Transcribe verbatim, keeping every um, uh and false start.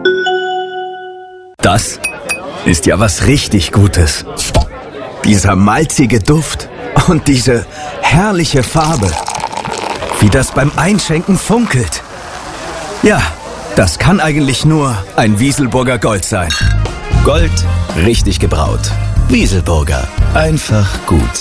Das ist ja was richtig Gutes. Dieser malzige Duft und diese herrliche Farbe. Wie das beim Einschenken funkelt. Ja, das kann eigentlich nur ein Wieselburger Gold sein. Gold, richtig gebraut. Wieselburger. Einfach gut.